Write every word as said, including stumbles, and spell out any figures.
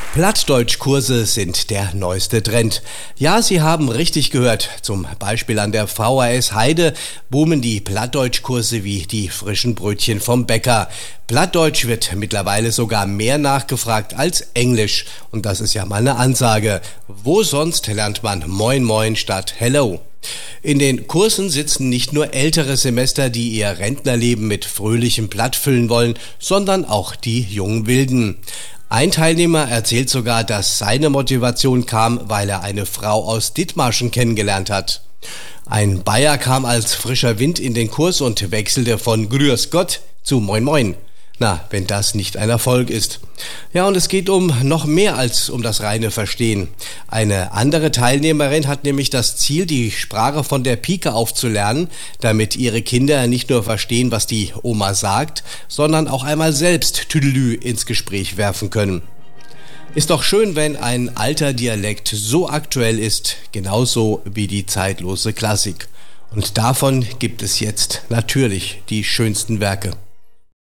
Plattdeutschkurse sind der neueste Trend. Ja, Sie haben richtig gehört. Zum Beispiel an der V H S Heide boomen die Plattdeutschkurse wie die frischen Brötchen vom Bäcker. Plattdeutsch wird mittlerweile sogar mehr nachgefragt als Englisch. Und das ist ja mal eine Ansage. Wo sonst lernt man Moin Moin statt Hello? In den Kursen sitzen nicht nur ältere Semester, die ihr Rentnerleben mit fröhlichem Platt füllen wollen, sondern auch die jungen Wilden. Ein Teilnehmer erzählt sogar, dass seine Motivation kam, weil er eine Frau aus Dithmarschen kennengelernt hat. Ein Bayer kam als frischer Wind in den Kurs und wechselte von Grüß Gott zu Moin Moin. Na, wenn das nicht ein Erfolg ist. Ja, und es geht um noch mehr als um das reine Verstehen. Eine andere Teilnehmerin hat nämlich das Ziel, die Sprache von der Pike auf zu lernen, damit ihre Kinder nicht nur verstehen, was die Oma sagt, sondern auch einmal selbst Tüdelü ins Gespräch werfen können. Ist doch schön, wenn ein alter Dialekt so aktuell ist, genauso wie die zeitlose Klassik. Und davon gibt es jetzt natürlich die schönsten Werke.